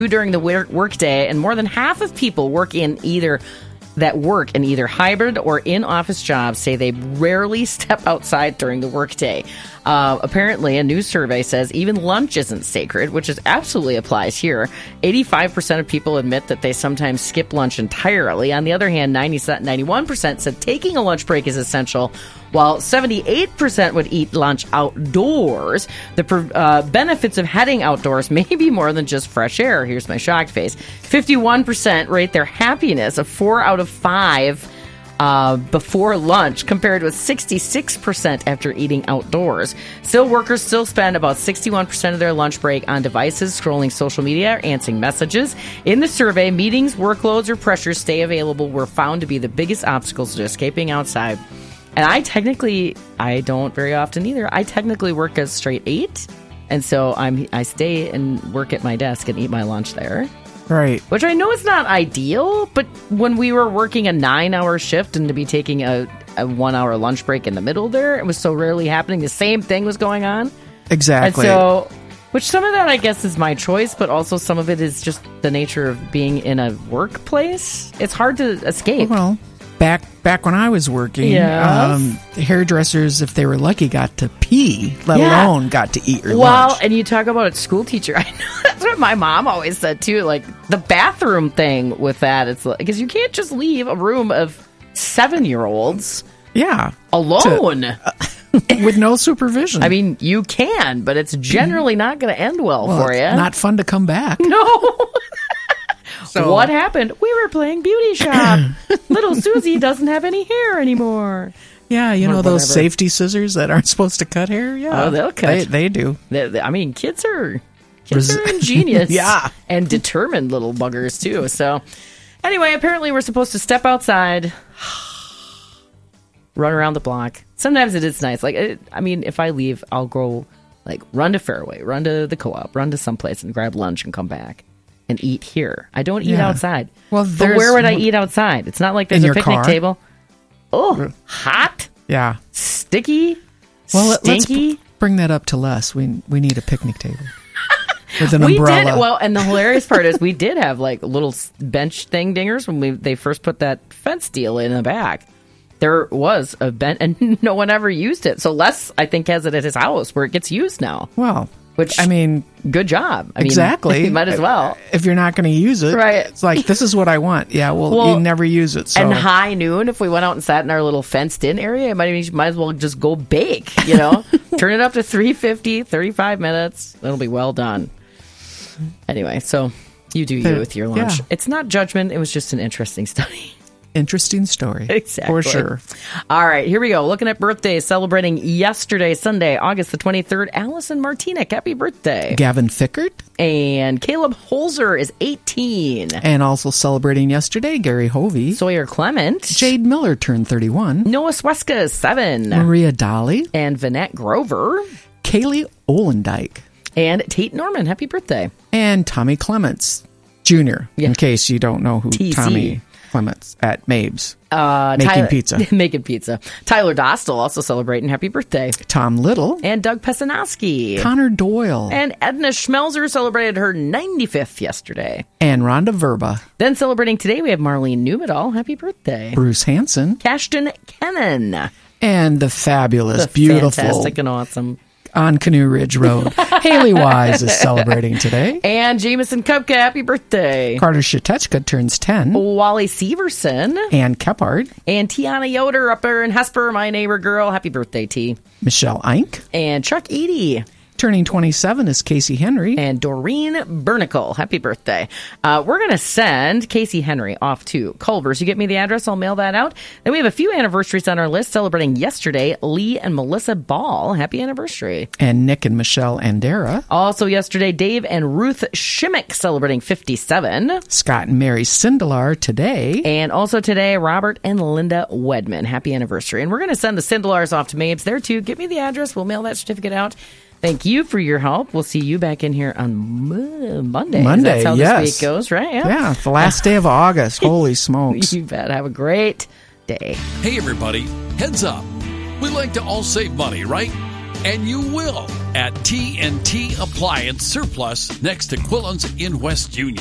during the work day, and more than half of people work in either hybrid or in-office jobs say they rarely step outside during the workday. Apparently, a new survey says even lunch isn't sacred, which absolutely applies here. 85% of people admit that they sometimes skip lunch entirely. On the other hand, 91% said taking a lunch break is essential, while 78% would eat lunch outdoors. The benefits of heading outdoors may be more than just fresh air. Here's my shocked face. 51% rate their happiness a 4 out of 5 before lunch, compared with 66% after eating outdoors. Still, workers still spend about 61% of their lunch break on devices, scrolling social media, or answering messages. In the survey, meetings, workloads, or pressures stay available were found to be the biggest obstacles to escaping outside. And I don't very often either. I technically work a straight 8, and so I stay and work at my desk and eat my lunch there. Right. Which I know is not ideal, but when we were working a 9-hour shift and to be taking a 1-hour lunch break in the middle there, it was so rarely happening. The same thing was going on. Exactly. And so, which some of that, I guess, is my choice, but also some of it is just the nature of being in a workplace. It's hard to escape. Well, back when I was working, hairdressers, if they were lucky, got to pee, let alone got to eat your lunch. Well, and you talk about a school teacher. I know that's what my mom always said, too. Like, the bathroom thing with that, it's like, because you can't just leave a room of 7-year-olds alone. With no supervision. I mean, you can, but it's generally not going to end well for you. Not fun to come back. No. So, what happened? We were playing beauty shop. Little Susie doesn't have any hair anymore. Yeah, those safety scissors that aren't supposed to cut hair? Yeah. Oh, they'll cut. They do. I mean, kids are ingenious and determined little buggers, too. So, anyway, apparently we're supposed to step outside, run around the block. Sometimes it is nice. Like, if I leave, I'll go, run to Fairway, run to the co-op, run to someplace and grab lunch and come back. And eat here. I don't eat outside. Well, but where would I eat outside? It's not like there's a picnic table. Oh, hot. Yeah. Sticky. Well, stinky. Let's bring that up to Les. We need a picnic table with an umbrella. Did. Well, and the hilarious part is we did have little bench thing dingers when they first put that fence deal in the back. There was a bench, and no one ever used it. So Les, I think, has it at his house where it gets used now. Well. Which, good job. Exactly. You might as well. If you're not going to use it, right. It's like, this is what I want. Yeah, well you never use it. So. And high noon, if we went out and sat in our little fenced-in area, you might as well just go bake, Turn it up to 350, 35 minutes. That'll be well done. Anyway, so you do you with your lunch. Yeah. It's not judgment. It was just an interesting study. Interesting story. Exactly. For sure. All right, here we go. Looking at birthdays, celebrating yesterday, Sunday, August the 23rd, Allison Martinick. Happy birthday. Gavin Fickert. And Caleb Holzer is 18. And also celebrating yesterday, Gary Hovey. Sawyer Clement. Jade Miller turned 31. Noah Sweska is 7. Maria Dolly. And Vanette Grover. Kaylee Olendike. And Tate Norman. Happy birthday. And Tommy Clements Jr., in case you don't know who TC. Tommy Clements at Mabes. Making pizza. Tyler Dostal also celebrating. Happy birthday. Tom Little. And Doug Pesanowski. Connor Doyle. And Edna Schmelzer celebrated her 95th yesterday. And Rhonda Verba. Then celebrating today, we have Marlene Newmedal. Happy birthday. Bruce Hansen. Cashton Kennan. And the fabulous, beautiful. Fantastic and awesome. On Canoe Ridge Road. Haley Wise is celebrating today. And Jameson Kupka, happy birthday. Carter Shatechka turns 10. Wally Severson. And Kephart. And Tiana Yoder up there in Hesper, my neighbor girl. Happy birthday, T. Michelle Eink. And Chuck Eady. Turning 27 is Casey Henry. And Doreen Bernicle. Happy birthday. We're going to send Casey Henry off to Culver's. You get me the address, I'll mail that out. Then we have a few anniversaries on our list celebrating yesterday. Lee and Melissa Ball. Happy anniversary. And Nick and Michelle Andera. Also yesterday, Dave and Ruth Shimmick celebrating 57. Scott and Mary Sindelar today. And also today, Robert and Linda Wedman. Happy anniversary. And we're going to send the Sindelars off to Mabes there too. Get me the address. We'll mail that certificate out. Thank you for your help. We'll see you back in here on Monday. That's how this week goes, right? Yeah, the last day of August. Holy smokes. You bet. Have a great day. Hey, everybody. Heads up. We like to all save money, right? And you will at TNT Appliance Surplus next to Quillen's in West Union.